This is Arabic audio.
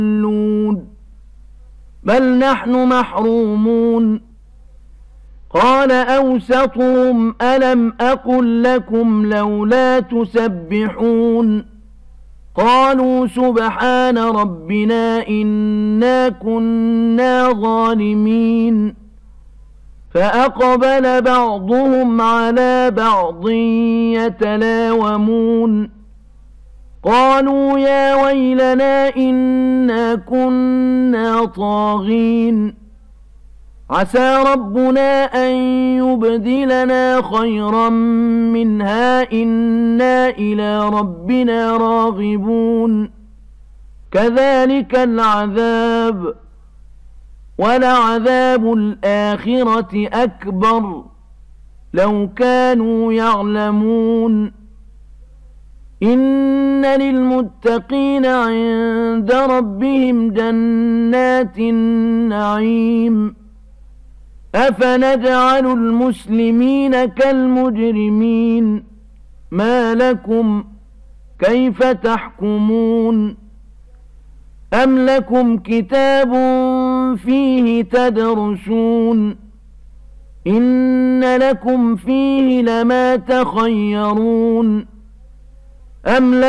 بل نحن محرومون قال أوسطهم ألم أقل لكم لولا تسبحون قالوا سبحان ربنا إنا كنا ظالمين فأقبل بعضهم على بعض يتلاومون قالوا يا ويلنا إنا كنا طاغين عسى ربنا أن يبدلنا خيرا منها إنا إلى ربنا راغبون كذلك العذاب ولعذاب الآخرة أكبر لو كانوا يعلمون إن للمتقين عند ربهم جنات النعيم أفنجعل المسلمين كالمجرمين ما لكم كيف تحكمون أم لكم كتاب فيه تدرسون إن لكم فيه لما تخيرون أم